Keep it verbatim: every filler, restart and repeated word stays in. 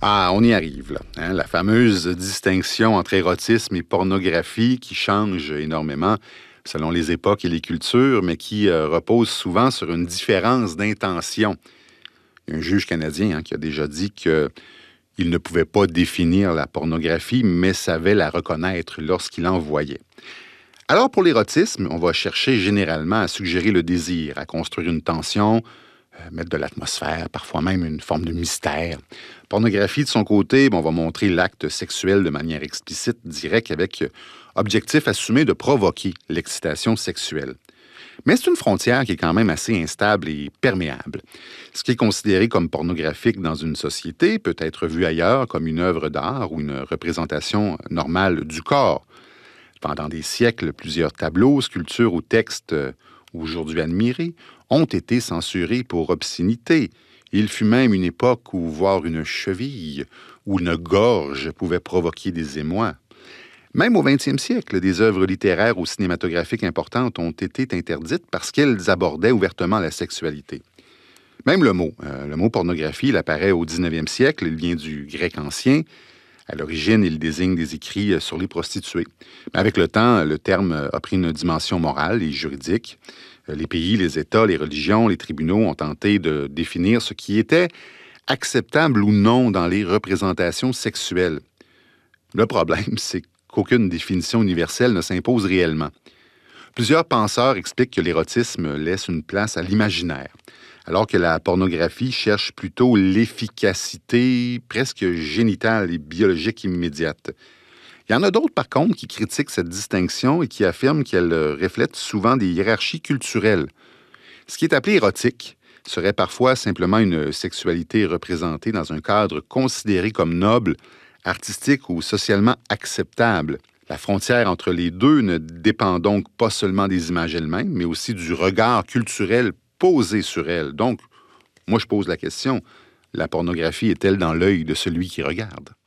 Ah, on y arrive, là. Hein, la fameuse distinction entre érotisme et pornographie qui change énormément selon les époques et les cultures, mais qui euh, repose souvent sur une différence d'intention. Il y a un juge canadien hein, qui a déjà dit qu'il ne pouvait pas définir la pornographie, mais savait la reconnaître lorsqu'il en voyait. Alors, pour l'érotisme, on va chercher généralement à suggérer le désir, à construire une tension, euh, mettre de l'atmosphère, parfois même une forme de mystère. Pornographie, de son côté, bon, on va montrer l'acte sexuel de manière explicite, directe, avec euh, objectif assumé de provoquer l'excitation sexuelle. Mais c'est une frontière qui est quand même assez instable et perméable. Ce qui est considéré comme pornographique dans une société peut être vu ailleurs comme une œuvre d'art ou une représentation normale du corps. Pendant des siècles, plusieurs tableaux, sculptures ou textes euh, aujourd'hui admirés ont été censurés pour obscénité. Il fut même une époque où voir une cheville ou une gorge pouvait provoquer des émois. Même au vingtième siècle, des œuvres littéraires ou cinématographiques importantes ont été interdites parce qu'elles abordaient ouvertement la sexualité. Même le mot, euh, le mot pornographie, il apparaît au dix-neuvième siècle, il vient du grec ancien. À l'origine, il désigne des écrits sur les prostituées. Mais avec le temps, le terme a pris une dimension morale et juridique. Les pays, les États, les religions, les tribunaux ont tenté de définir ce qui était acceptable ou non dans les représentations sexuelles. Le problème, c'est qu'aucune définition universelle ne s'impose réellement. Plusieurs penseurs expliquent que l'érotisme laisse une place à l'imaginaire, alors que la pornographie cherche plutôt l'efficacité presque génitale et biologique immédiate. Il y en a d'autres, par contre, qui critiquent cette distinction et qui affirment qu'elle reflète souvent des hiérarchies culturelles. Ce qui est appelé érotique serait parfois simplement une sexualité représentée dans un cadre considéré comme noble, artistique ou socialement acceptable. La frontière entre les deux ne dépend donc pas seulement des images elles-mêmes, mais aussi du regard culturel posé sur elles. Donc, moi je pose la question, la pornographie est-elle dans l'œil de celui qui regarde?